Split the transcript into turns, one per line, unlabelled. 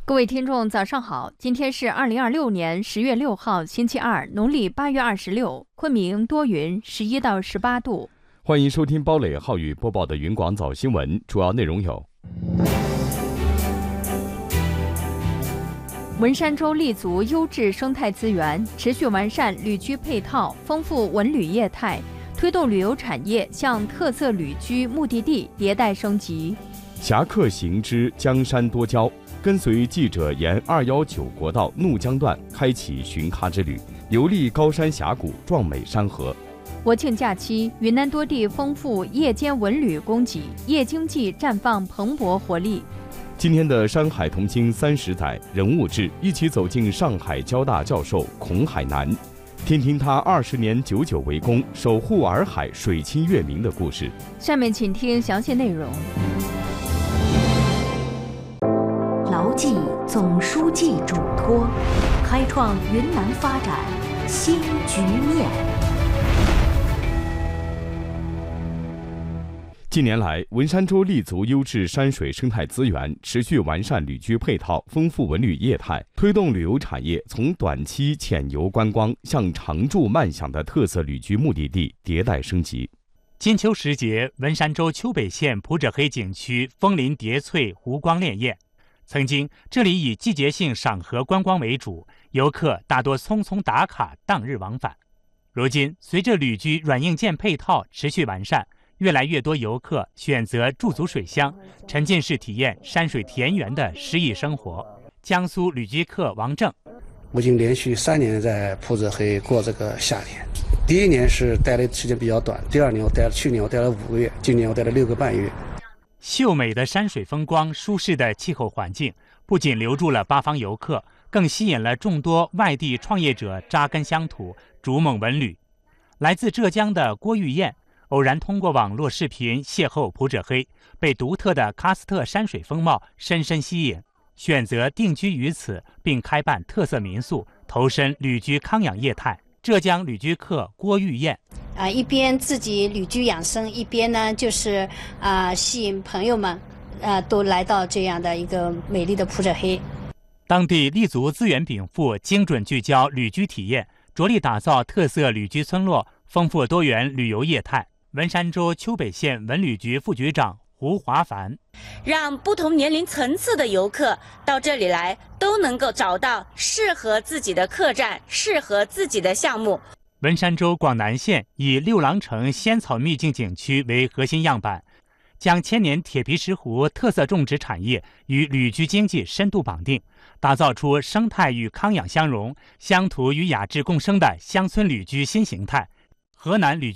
各位听众，早上好！今天是2026年10月6号，星期二，农历8月26，昆明多云，11到18度。
欢迎收听包磊、浩宇播报的云广早新闻，主要内容有：
文山州立足优质生态资源，持续完善旅居配套，丰富文旅业态，推动旅游产业向特色旅居目的地迭代升级。
侠客行之江山多娇，跟随记者沿219国道怒江段开启寻咖之旅，游历高山峡谷、壮美山河。
国庆假期，云南多地丰富夜间文旅供给，夜经济绽放蓬勃活力。
今天的山海同青30载人物志，一起走进上海交大教授孔海南，听听他20年久久为功，守护洱海水清月明的故事。
下面请听详细内容。
牢记总书记嘱托，开创云南发展新局面。
近年来，文山州立足优质山水生态资源，持续完善旅居配套，丰富文旅业态，推动旅游产业从短期浅游观光向常住慢享的特色旅居目的地迭代升级。
金秋时节，文山州丘北县普者黑景区枫林叠翠，湖光潋滟。曾经，这里以季节性赏荷观光为主，游客大多匆匆打卡，当日往返。如今，随着旅居软硬件配套持续完善，越来越多游客选择驻足水乡，沉浸式体验山水田园的诗意生活。江苏旅居客王正，
我已经连续3年在普者黑过这个夏天。第1年是待的时间比较短，第2年去年我待了5个月，今年我待了6个半月。
秀美的山水风光，舒适的气候环境，不仅留住了八方游客，更吸引了众多外地创业者扎根乡土，逐梦文旅。来自浙江的郭玉燕偶然通过网络视频邂逅普者黑，被独特的喀斯特山水风貌深深吸引，选择定居于此，并开办特色民宿，投身旅居康养业态。浙江旅居客郭玉燕，
一边自己旅居养生，一边呢就是吸引朋友们都来到这样的一个美丽的普者黑。
当地立足资源禀赋，精准聚焦旅居体验，着力打造特色旅居村落，丰富多元旅游业态。文山州丘北县文旅局副局长胡华凡，
让不同年龄层次的游客到这里来，都能够找到适合自己的客栈，适合自己的项目。
文山州广南县以六郎城仙草秘境景区为核心样板，将千年铁皮石斛特色种植产业与旅居经济深度绑定，打造出生态与康养相融、乡土与雅致共生的乡村旅居新形态。河南旅居